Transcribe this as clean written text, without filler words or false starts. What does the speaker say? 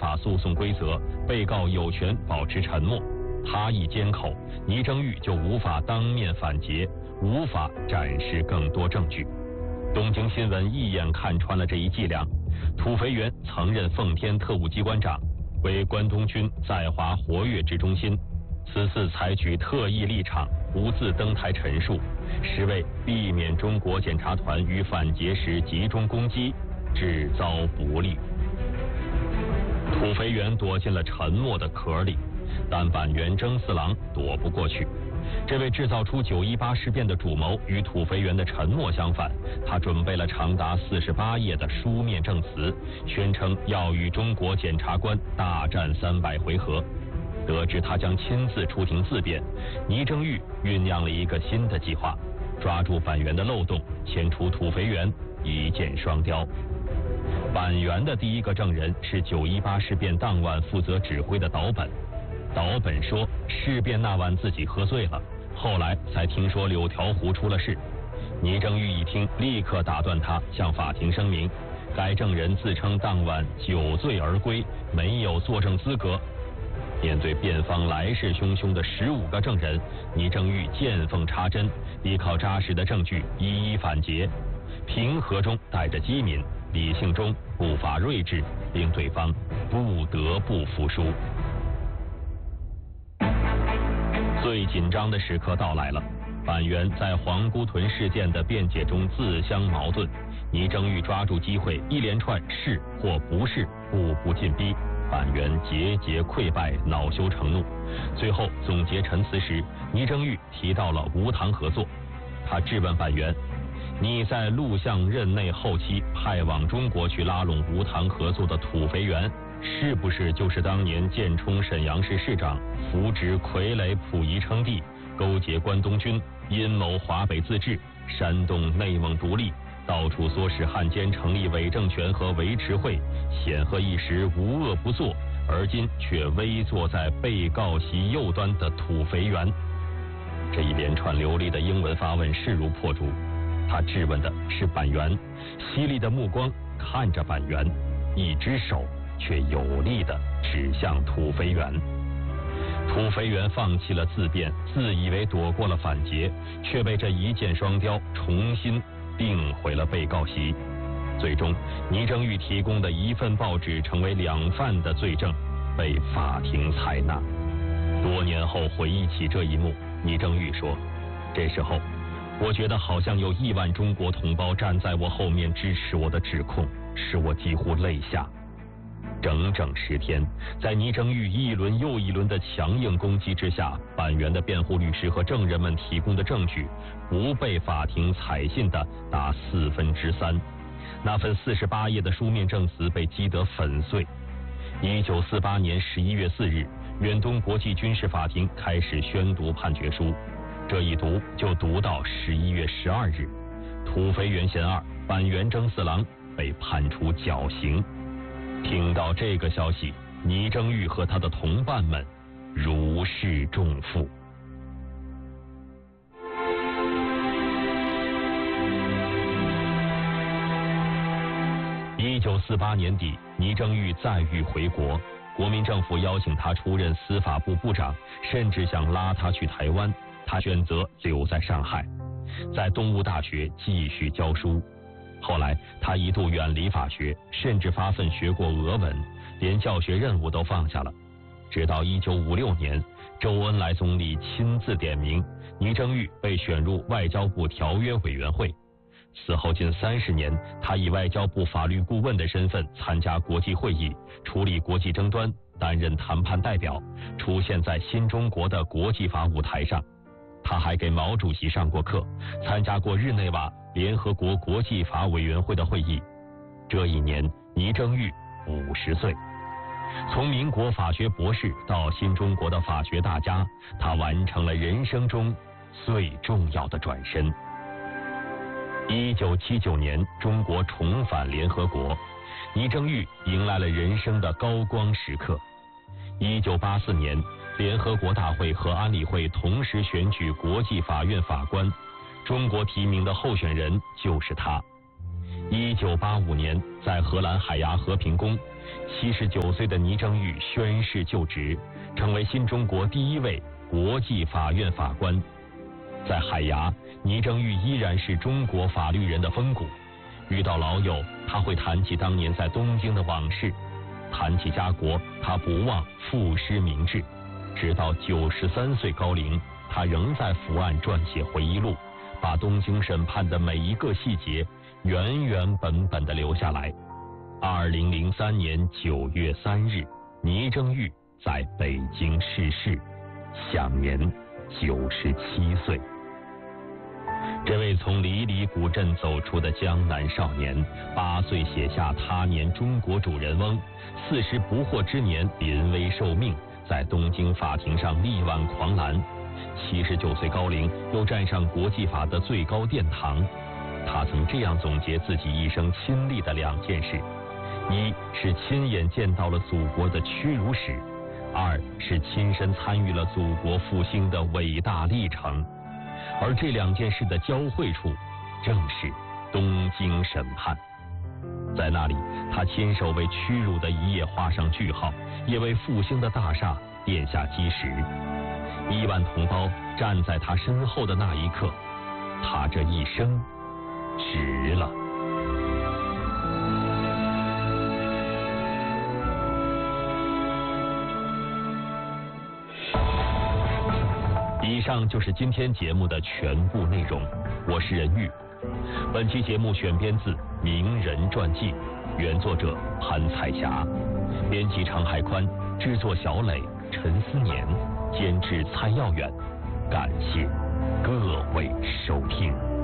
法诉讼规则，被告有权保持沉默。他一缄口，倪征玉就无法当面反诘，无法展示更多证据。东京新闻一眼看穿了这一伎俩。土肥原曾任奉天特务机关长，为关东军在华活跃之中心。此次采取特异立场，不自登台陈述，是为避免中国检察团于反诘时集中攻击，致遭不利。土肥原躲进了沉默的壳里，但板垣征四郎躲不过去。这位制造出918事变的主谋与土肥原的沉默相反，他准备了长达48页的书面证词，宣称要与中国检察官大战300回合。得知他将亲自出庭自辩，倪征玉酝酿了一个新的计划，抓住板垣的漏洞，牵出土肥原，一箭双雕。板垣的第一个证人是918事变当晚负责指挥的岛本。岛本说，事变那晚自己喝醉了，后来才听说柳条湖出了事。倪征玉一听，立刻打断他，向法庭声明，该证人自称当晚酒醉而归，没有作证资格。面对辩方来势汹汹的15个证人，倪征玉见缝插针，依靠扎实的证据一一反诘，平和中带着机敏，理性中步伐睿智，令对方不得不服输。最紧张的时刻到来了，板垣在黄姑屯事件的辩解中自相矛盾，倪征玉抓住机会，一连串是或不是，步步进逼。板垣节节溃败，恼羞成怒。最后总结陈词时，倪征玉提到了吴唐合作。他质问板垣：“你在陆相任内后期派往中国去拉拢吴唐合作的土肥原，是不是就是当年建冲沈阳市市长，扶植傀儡溥仪称帝，勾结关东军，阴谋华北自治，煽动内蒙独立？”到处唆使汉奸成立伪政权和维持会，显赫一时无恶不作，而今却危坐在被告席右端的土肥原。这一连串流利的英文发问势如破竹。他质问的是板垣，犀利的目光看着板垣，一只手却有力地指向土肥原。土肥原放弃了自辩，自以为躲过了反诘，却被这一箭双雕重新定回了被告席。最终，倪征玉提供的一份报纸成为两犯的罪证，被法庭采纳。多年后回忆起这一幕，倪征玉说：“这时候，我觉得好像有1万中国同胞站在我后面支持我的指控，使我几乎泪下。”整整10天，在倪征玉一轮又一轮的强硬攻击之下，板垣的辩护律师和证人们提供的证据不被法庭采信的达3/4。那份48页的书面证词被击得粉碎。1948年11月4日，远东国际军事法庭开始宣读判决书，这一读就读到11月12日，土肥原贤二、板垣征四郎被判处绞刑。听到这个消息，倪征玉和他的同伴们如释重负。1948年底，倪征玉再遇回国，国民政府邀请他出任司法部部长，甚至想拉他去台湾，他选择留在上海，在东吴大学继续教书。后来他一度远离法学，甚至发奋学过俄文，连教学任务都放下了。直到1956年，周恩来总理亲自点名，倪征玉被选入外交部条约委员会。此后近30年，他以外交部法律顾问的身份参加国际会议，处理国际争端，担任谈判代表，出现在新中国的国际法舞台上。他还给毛主席上过课，参加过日内瓦联合国国际法委员会的会议。这一年，倪征玉50岁。从民国法学博士到新中国的法学大家，他完成了人生中最重要的转身。1979年，中国重返联合国，倪征玉迎来了人生的高光时刻。1984年，联合国大会和安理会同时选举国际法院法官，中国提名的候选人就是他。 1985年，在荷兰海牙和平宫，79岁的倪正玉宣誓就职，成为新中国第一位国际法院法官。在海牙，倪正玉依然是中国法律人的风骨。遇到老友，他会谈起当年在东京的往事；谈起家国，他不忘赋诗明志。直到93岁高龄，他仍在伏案撰写回忆录，把东京审判的每一个细节原原本本地留下来。2003年9月3日，倪正玉在北京逝世，享年97岁。这位从离离古镇走出的江南少年，8岁写下他年中国主人翁，40不惑之年临危受命，在东京法庭上力挽狂澜，79岁高龄又站上国际法的最高殿堂。他曾这样总结自己一生亲历的2件事：一是亲眼见到了祖国的屈辱史；2是亲身参与了祖国复兴的伟大历程。而这2件事的交汇处，正是东京审判。在那里，他亲手为屈辱的一页画上句号，也为复兴的大厦奠下基石。1万同胞站在他身后的那一刻，他这一生值了。以上就是今天节目的全部内容，我是任玉。本期节目选编自《名人传记》，原作者潘彩霞，编辑常海宽，制作小磊、陈思年，监制蔡耀远。感谢各位收听。